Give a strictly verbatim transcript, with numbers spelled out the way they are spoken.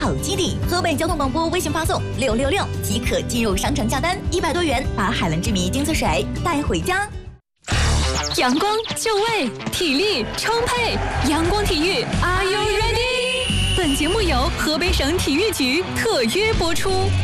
好基地，河北交通广播微信发送六六六即可进入商城下单，一百多元把海蓝之谜精粹水带回家。 阳光就位，体力充沛，阳光体育 ，Are you ready？ 本节目由河北省体育局特约播出。